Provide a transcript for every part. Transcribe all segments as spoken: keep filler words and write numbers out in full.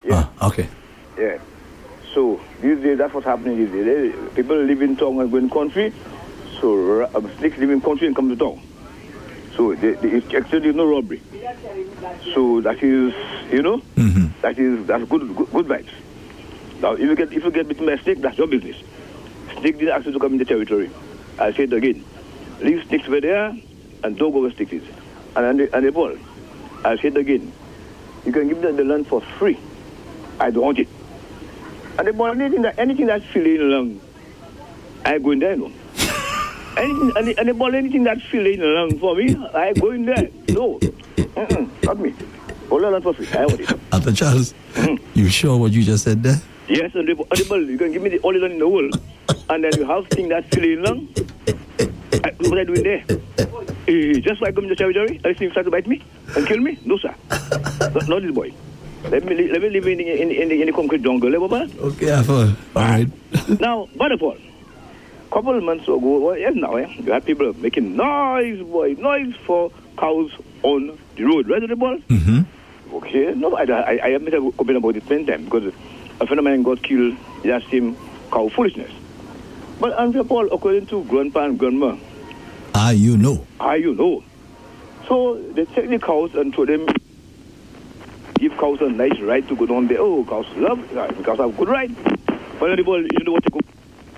Yeah. Ah, okay. Yeah. So these days, that's what's happening these days. People live in town and go in country. So um, snakes live in country and come to town. So they, they, it's actually no robbery. So that is, you know, Mm-hmm. that is that's good, good good vibes. Now if you get if you get bitten by a snake, that's your business. Snake didn't ask you to come in the territory. I'll say it again. Leave snakes over there and don't go where snakes is. And and the, and the ball. I'll say it again. You can give them the land for free. I don't want it. And the ball, anything that anything that's filling along, I go in there, no. Anything, and, the, and the ball, anything that's filling along for me, I go in there. No, Mm-mm, not me. All the land for free. I want it. Arthur Charles, Mm-hmm. you sure what you just said there? Yes, and the, and the ball, you can give me the only land in the world, and then you have things that's filling along. I, what I do in there? Uh, just so I come in the territory, and you start to bite me and kill me? No, sir. not, not this boy. Let me let me live in the, in the, in the, in the concrete jungle, eh, Baba? Okay, Arthur. All right. Now, Butterfall. Couple of months ago, well, yes, now, eh, you have people making noise, boy, noise for cows on the road, right, the ball? Mm-hmm. Okay, no, I, I, I have made a comment about it many times because a friend of mine got killed, he asked him cow foolishness. But Andrea Paul, according to grandpa and grandma, Ah, you know. how you know? So they take the cows and throw them, give cows a nice ride to go down there. Oh, cows love, uh, cows have good ride. But the ball, you know what to go.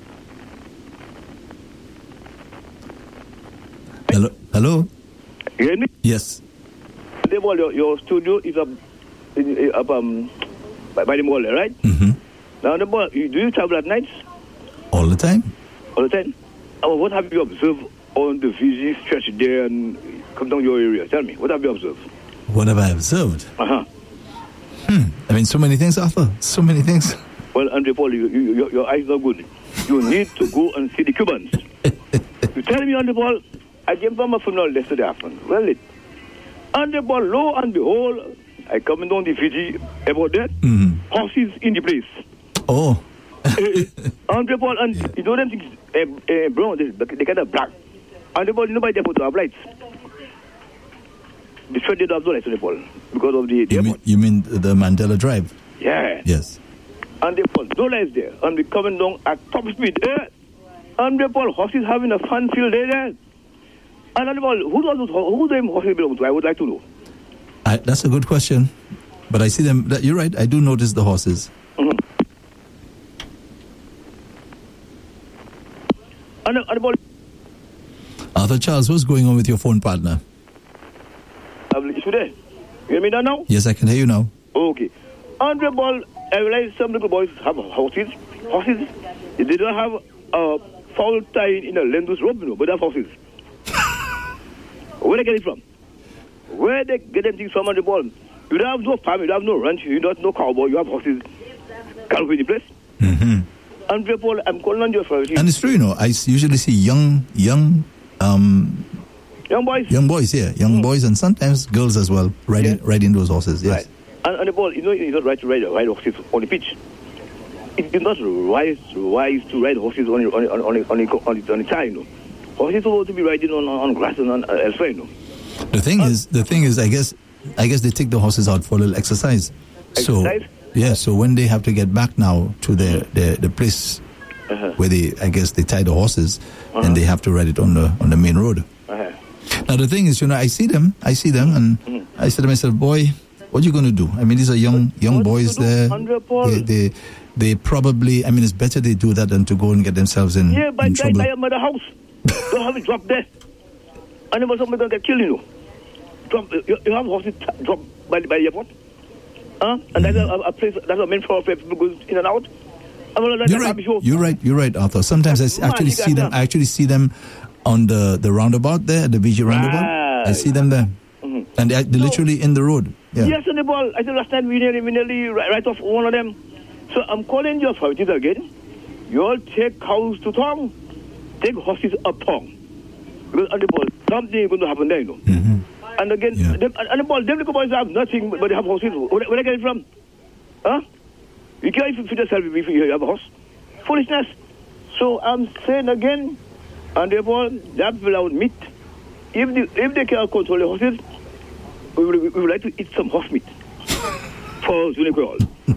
Hello? Hello? You hear me? Yes. The ball, your, your studio is up, in, up um, by, by the mall, right? Mm-hmm. Now the ball, you, do you travel at night? All the time? All the time? Oh, what have you observed on the V G stretch there and come down your area? Tell me, what have you observed? What have I observed? Uh-huh. Hmm. I mean, so many things, Arthur. So many things. Well, Andre Paul, you, you, your, your eyes are good. You need to go and see the Cubans. You tell me, Andre Paul, I came from a funeral yesterday afternoon. Well, it. Andre Paul, lo and behold, I come down the V G about that. Mm-hmm. Horses in the place. Oh. Andre Paul, and you know them things, uh, uh, brown, they, they kind of black. Andre Paul, nobody there put to have lights. The street did have no lights, Andre Paul, because of the, the You mean, you mean the Mandela Drive? Yeah. Yes. And they put no lights there. And we coming down at top speed there. And they put horses having a fun field there. there. And they put, who does who them horses belong to? I would like to know. I, that's a good question. But I see them. That, you're right. I do notice the horses. Mm-hmm. And, and the Arthur Charles, what's going on with your phone partner? issue there. You hear me now? now? Yes, I can hear you now. Okay. And the ball, I realize some little boys have horses. Horses. They don't have a foul tie in a Lendus rope, you know, but they have horses. Where they get it from? Where they get them things from on the ball? You don't have no farm, you don't have no ranch, you don't have no cowboy, you have horses. Can't the place. Mm-hmm. And the ball, I'm calling on you for And it's true, you know, I usually see young, young, um, young boys. Young boys, yeah, young mm. boys, and sometimes girls as well, riding, yeah. riding those horses. Yes. Right. And, and the ball, you know, it's not right to ride, ride horses on the pitch. It is not wise, wise to ride horses on the on the, on the, on the, on the, on the tire, you know. Horses are supposed to be riding on, on grass and on, uh, elsewhere, you know. The thing uh, is, the thing is, I guess, I guess they take the horses out for a little exercise. Exercise? So, yeah. So when they have to get back now to the the, the place uh-huh. where they, I guess, they tie the horses, uh-huh. and they have to ride it on the on the main road. Uh-huh. Now the thing is, you know, I see them, I see them, and mm-hmm. I said to myself, boy, what are you going to do? I mean, these are young young what boys there. They, they they probably, I mean, it's better they do that than to go and get themselves in, yeah, but in trouble. Yeah, by a mother house. Don't have it dropped there. And then somebody don't get killed, you know. Drop, you, you have horses t- dropped by, by the airport. Huh? And mm-hmm. that's a, a place, that's a main floor where people go in and out. I mean, you're right. You're right. You're right, Arthur. Sometimes I actually see them. I actually see them on the, the roundabout there, the V G roundabout. Right. I see them there, mm-hmm. and they're, they're so, literally in the road. Yeah. Yes, on the ball. I think last time we nearly, we nearly right, right off one of them. So I'm calling your authorities again. You all take cows to town, take horses up town. Because on the ball, something is going to happen there, you know. Mm-hmm. And again, yeah. them, and the ball, them little boys have nothing, but they have horses. Where, where they get it from? Huh? You can't feed yourself if you have a horse. Foolishness. So I'm saying again, and the ball, that will out meat. If they, if they can control the horses, we would, we would like to eat some horse meat for Zunique.